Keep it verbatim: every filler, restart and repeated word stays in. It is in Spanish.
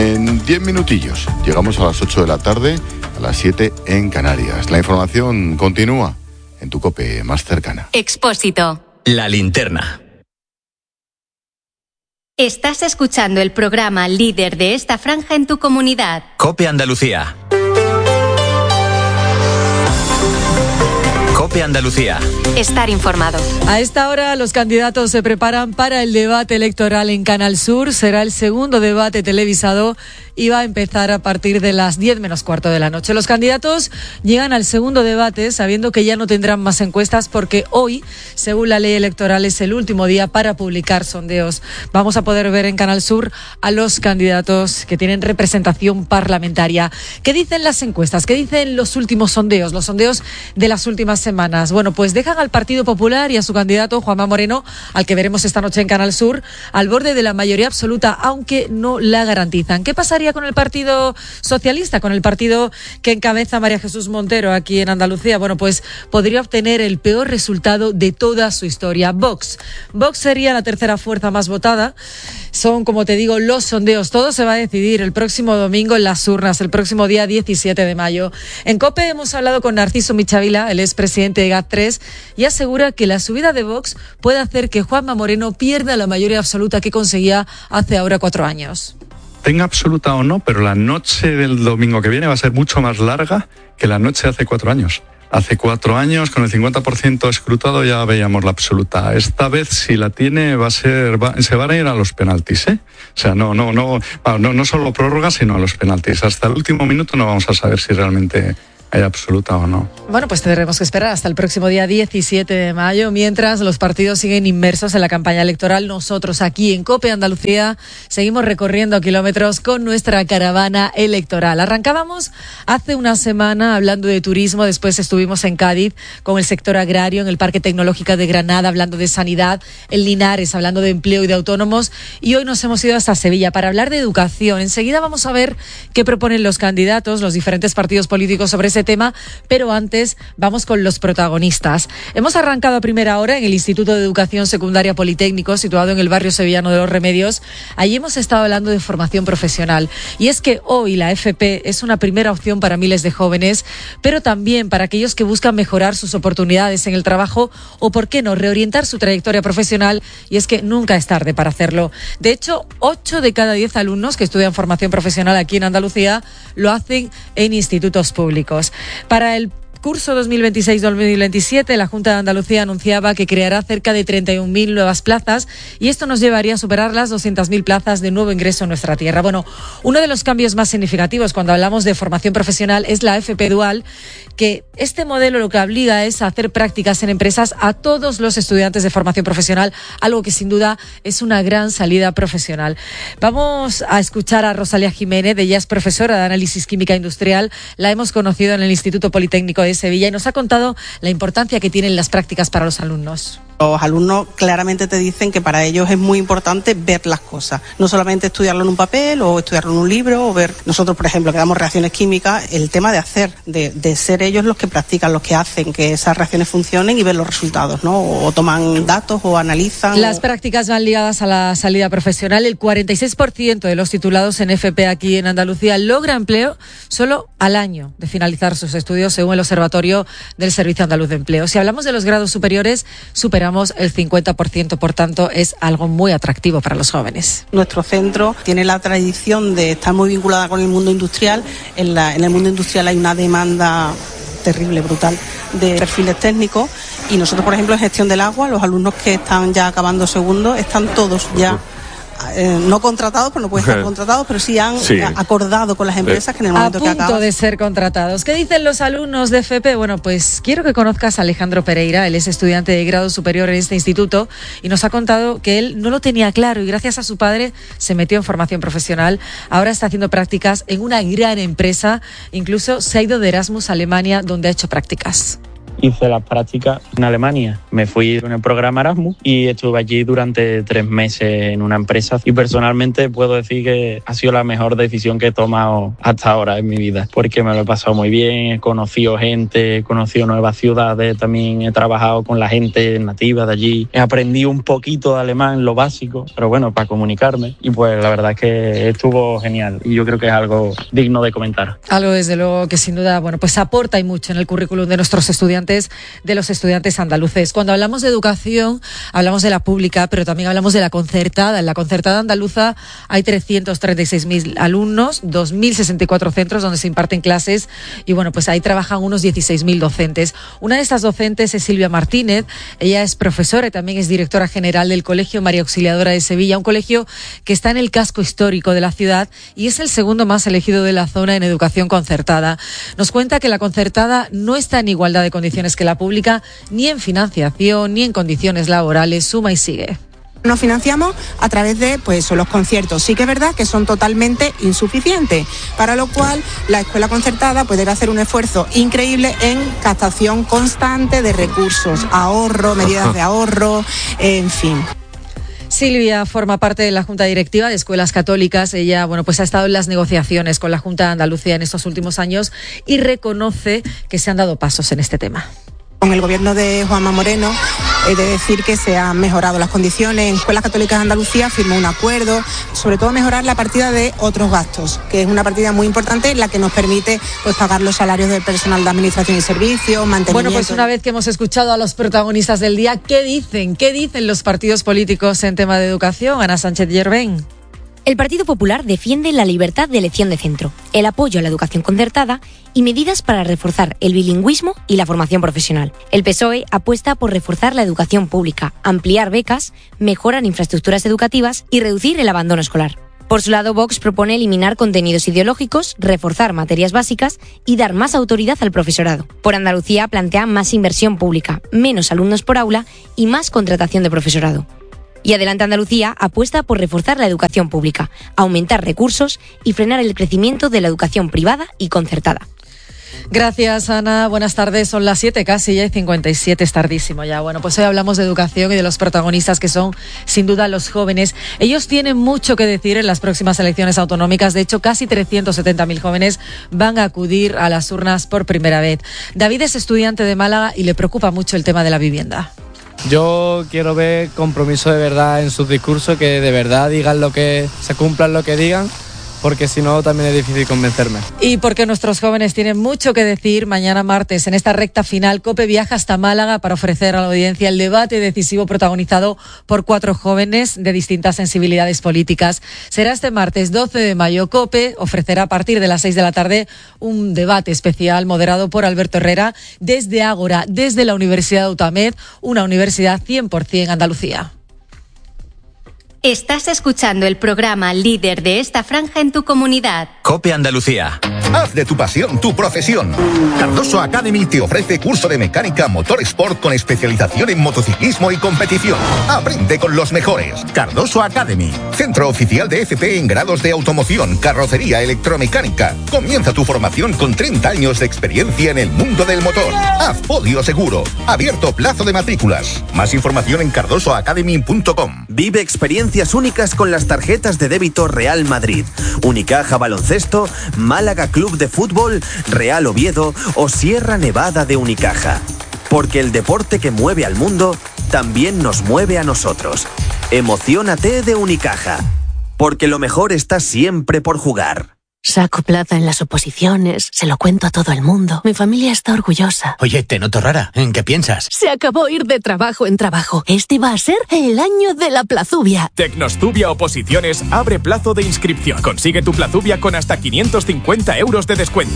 En diez minutillos llegamos a las ocho de la tarde, a las siete en Canarias. La información continúa en tu COPE más cercana. Expósito. La linterna. Estás escuchando el programa líder de esta franja en tu comunidad. COPE Andalucía. COPE Andalucía. Estar informado. A esta hora los candidatos se preparan para el debate electoral en Canal Sur. Será el segundo debate televisado y va a empezar a partir de las diez menos cuarto de la noche. Los candidatos llegan al segundo debate sabiendo que ya no tendrán más encuestas porque hoy, según la ley electoral, es el último día para publicar sondeos. Vamos a poder ver en Canal Sur a los candidatos que tienen representación parlamentaria. ¿Qué dicen las encuestas? ¿Qué dicen los últimos sondeos? Los sondeos de las últimas semanas. Bueno, pues dejan al Partido Popular y a su candidato Juanma Moreno, al que veremos esta noche en Canal Sur, al borde de la mayoría absoluta, aunque no la garantizan. ¿Qué pasaría con el Partido Socialista, con el partido que encabeza María Jesús Montero aquí en Andalucía? Bueno, pues podría obtener el peor resultado de toda su historia. Vox. Vox sería la tercera fuerza más votada. Son, como te digo, los sondeos. Todo se va a decidir el próximo domingo en las urnas, el próximo día diecisiete de mayo. En COPE hemos hablado con Narciso Michavila, el expresidente de G A T tres, y asegura que la subida de Vox puede hacer que Juanma Moreno pierda la mayoría absoluta que conseguía hace ahora cuatro años. Tenga absoluta o no, pero la noche del domingo que viene va a ser mucho más larga que la noche de hace cuatro años. Hace cuatro años, con el cincuenta por ciento escrutado, ya veíamos la absoluta. Esta vez, si la tiene, va a ser, va, se van a ir a los penaltis, ¿eh? O sea, no, no, no, no, no solo prórroga, sino a los penaltis. Hasta el último minuto no vamos a saber si realmente hay absoluta o no. Bueno, pues tendremos que esperar hasta el próximo día diecisiete de mayo, mientras los partidos siguen inmersos en la campaña electoral. Nosotros aquí en COPE Andalucía seguimos recorriendo kilómetros con nuestra caravana electoral. Arrancábamos hace una semana hablando de turismo, después estuvimos en Cádiz con el sector agrario, en el Parque Tecnológico de Granada hablando de sanidad, en Linares hablando de empleo y de autónomos, y hoy nos hemos ido hasta Sevilla para hablar de educación. Enseguida vamos a ver qué proponen los candidatos, los diferentes partidos políticos sobre ese tema, pero antes vamos con los protagonistas. Hemos arrancado a primera hora en el Instituto de Educación Secundaria Politécnico, situado en el barrio sevillano de Los Remedios. Allí hemos estado hablando de formación profesional, y es que hoy la F P es una primera opción para miles de jóvenes, pero también para aquellos que buscan mejorar sus oportunidades en el trabajo o, por qué no, reorientar su trayectoria profesional, y es que nunca es tarde para hacerlo. De hecho, ocho de cada diez alumnos que estudian formación profesional aquí en Andalucía lo hacen en institutos públicos. Para el curso dos mil veintiséis dos mil veintisiete, la Junta de Andalucía anunciaba que creará cerca de treinta y un mil nuevas plazas, y esto nos llevaría a superar las doscientas mil plazas de nuevo ingreso en nuestra tierra. Bueno, uno de los cambios más significativos cuando hablamos de formación profesional es la F P Dual, que este modelo lo que obliga es a hacer prácticas en empresas a todos los estudiantes de formación profesional, algo que sin duda es una gran salida profesional. Vamos a escuchar a Rosalía Jiménez, ella es profesora de Análisis Química Industrial, la hemos conocido en el Instituto Politécnico de Sevilla y nos ha contado la importancia que tienen las prácticas para los alumnos. Los alumnos claramente te dicen que para ellos es muy importante ver las cosas, no solamente estudiarlo en un papel o estudiarlo en un libro o ver. Nosotros, por ejemplo, que damos reacciones químicas, el tema de hacer, de, de ser ellos los que practican, los que hacen que esas reacciones funcionen y ver los resultados, ¿no? O toman datos o analizan. Las o... prácticas van ligadas a la salida profesional. El cuarenta y seis por ciento de los titulados en F P aquí en Andalucía logra empleo solo al año de finalizar sus estudios, según el Observatorio del Servicio Andaluz de Empleo. Si hablamos de los grados superiores, superamos el cincuenta por ciento, por tanto es algo muy atractivo para los jóvenes. Nuestro centro tiene la tradición de estar muy vinculada con el mundo industrial. En, la, en el mundo industrial hay una demanda terrible, brutal, de perfiles técnicos, y nosotros, por ejemplo, en gestión del agua, los alumnos que están ya acabando segundo están todos ya Eh, no contratados, pero no pueden estar contratados, pero sí han sí. acordado con las empresas que en el momento que acaban. A punto de ser contratados. ¿Qué dicen los alumnos de F P? Bueno, pues quiero que conozcas a Alejandro Pereira, él es estudiante de grado superior en este instituto y nos ha contado que él no lo tenía claro y gracias a su padre se metió en formación profesional. Ahora está haciendo prácticas en una gran empresa, incluso se ha ido de Erasmus a Alemania, donde ha hecho prácticas. hice las prácticas en Alemania. Me fui en el programa Erasmus y estuve allí durante tres meses en una empresa y personalmente puedo decir que ha sido la mejor decisión que he tomado hasta ahora en mi vida, porque me lo he pasado muy bien, he conocido gente, he conocido nuevas ciudades, también he trabajado con la gente nativa de allí, he aprendido un poquito de alemán, lo básico, pero bueno, para comunicarme, y pues la verdad es que estuvo genial y yo creo que es algo digno de comentar. Algo desde luego que sin duda, bueno, pues aporta y mucho en el currículum de nuestros estudiantes, de los estudiantes andaluces. Cuando hablamos de educación, hablamos de la pública, pero también hablamos de la concertada. En la concertada andaluza hay trescientos treinta y seis mil alumnos, dos mil sesenta y cuatro centros donde se imparten clases y bueno, pues ahí trabajan unos dieciséis mil docentes. Una de estas docentes es Silvia Martínez, ella es profesora y también es directora general del Colegio María Auxiliadora de Sevilla, un colegio que está en el casco histórico de la ciudad y es el segundo más elegido de la zona en educación concertada. Nos cuenta que la concertada no está en igualdad de condiciones que la pública, ni en financiación, ni en condiciones laborales. Suma y sigue. Nos financiamos a través de pues los conciertos. Sí que es verdad que son totalmente insuficientes, para lo cual la escuela concertada pues debe hacer un esfuerzo increíble en captación constante de recursos, ahorro, medidas de ahorro, en fin. Silvia forma parte de la Junta Directiva de Escuelas Católicas. Ella, bueno, pues ha estado en las negociaciones con la Junta de Andalucía en estos últimos años y reconoce que se han dado pasos en este tema. Con el gobierno de Juanma Moreno, he de decir que se han mejorado las condiciones. En Escuelas Católicas de Andalucía firmó un acuerdo, sobre todo mejorar la partida de otros gastos, que es una partida muy importante en la que nos permite pues pagar los salarios del personal de administración y servicios, mantenimiento. Bueno, pues una vez que hemos escuchado a los protagonistas del día, ¿qué dicen? ¿Qué dicen los partidos políticos en tema de educación? Ana Sánchez Yerbén. El Partido Popular defiende la libertad de elección de centro, el apoyo a la educación concertada y medidas para reforzar el bilingüismo y la formación profesional. El P S O E apuesta por reforzar la educación pública, ampliar becas, mejorar infraestructuras educativas y reducir el abandono escolar. Por su lado, Vox propone eliminar contenidos ideológicos, reforzar materias básicas y dar más autoridad al profesorado. Por Andalucía plantea más inversión pública, menos alumnos por aula y más contratación de profesorado. Y Adelante Andalucía apuesta por reforzar la educación pública, aumentar recursos y frenar el crecimiento de la educación privada y concertada. Gracias, Ana. Buenas tardes. Son las siete casi, ya hay cincuenta y siete, es tardísimo ya. Bueno, pues hoy hablamos de educación y de los protagonistas que son, sin duda, los jóvenes. Ellos tienen mucho que decir en las próximas elecciones autonómicas. De hecho, casi trescientos setenta mil jóvenes van a acudir a las urnas por primera vez. David es estudiante de Málaga y le preocupa mucho el tema de la vivienda. Yo quiero ver compromiso de verdad en sus discursos, que de verdad digan lo que, se cumplan lo que digan, porque si no también es difícil convencerme. Y porque nuestros jóvenes tienen mucho que decir, mañana martes, en esta recta final, COPE viaja hasta Málaga para ofrecer a la audiencia el debate decisivo protagonizado por cuatro jóvenes de distintas sensibilidades políticas. Será este martes doce de mayo. COPE ofrecerá a partir de las seis de la tarde un debate especial moderado por Alberto Herrera desde Ágora, desde la Universidad de UTAMED, una universidad cien por ciento Andalucía. Estás escuchando el programa líder de esta franja en tu comunidad. COPE Andalucía. Haz de tu pasión tu profesión. Cardoso Academy te ofrece curso de mecánica motor sport con especialización en motociclismo y competición. Aprende con los mejores. Cardoso Academy, centro oficial de F P en grados de automoción, carrocería, electromecánica. Comienza tu formación con treinta años de experiencia en el mundo del motor. Haz podio seguro. Abierto plazo de matrículas. Más información en cardoso academy punto com. Vive experiencias únicas con las tarjetas de débito Real Madrid, Unicaja Baloncesto, Málaga Club de Fútbol, Real Oviedo o Sierra Nevada de Unicaja. Porque el deporte que mueve al mundo también nos mueve a nosotros. Emociónate de Unicaja. Porque lo mejor está siempre por jugar. Saco plaza en las oposiciones, se lo cuento a todo el mundo. Mi familia está orgullosa. Oye, te noto rara. ¿En qué piensas? Se acabó ir de trabajo en trabajo. Este va a ser el año de la plazubia. Tecnostubia Oposiciones abre plazo de inscripción. Consigue tu plazubia con hasta quinientos cincuenta euros de descuento.